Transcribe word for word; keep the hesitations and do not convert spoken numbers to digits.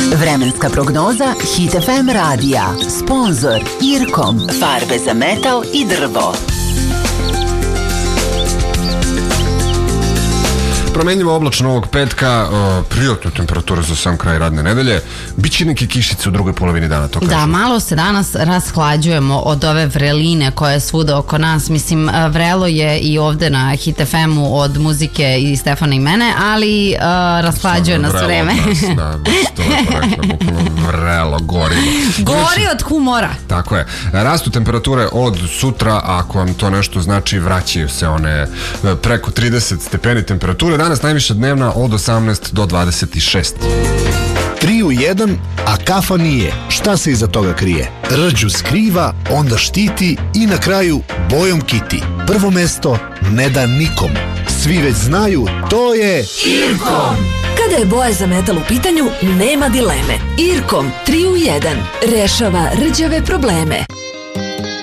Vremenska prognoza Hit F M radija. Sponzor Irkom. Farbe za metal i drvo. Promenljivo oblačno ovog petka, uh, prijatna temperatura za sam kraj radne nedelje. Biće neke kišice u drugoj polovini dana, to kažem. Da, malo se danas rashlađujemo od ove vreline koja je svuda oko nas. Mislim, vrelo je i ovde na Hit F M-u od muzike i Stefana i mene, ali uh, rashlađuje nas vreme. Nas, da, to je korektno, bukvalno vrelo, gori. Gori od humora. Tako je. Rastu temperature od sutra, ako vam to nešto znači, vraćaju se one preko trideset stepeni temperature. Danas najviša dnevna od osamnaest do dvadeset šest. Tri u jedan, a kafa nije. Šta se iza toga krije? Rđu skriva, onda štiti i na kraju bojom kiti. Prvo mesto ne da nikom. Svi već znaju, to je Irkom. Kada je boja za metal u pitanju, nema dileme. Irkom tri u jedan rešava rđave probleme.